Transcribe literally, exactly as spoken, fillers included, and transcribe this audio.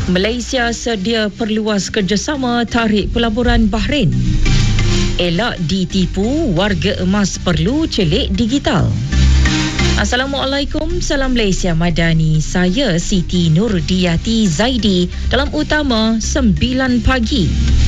Malaysia sedia perluas kerjasama tarik pelaburan Bahrain. Elak ditipu, warga emas perlu celik digital. Assalamualaikum, salam Malaysia Madani. Saya Siti Nurdiyati Zaidi dalam utama sembilan pagi.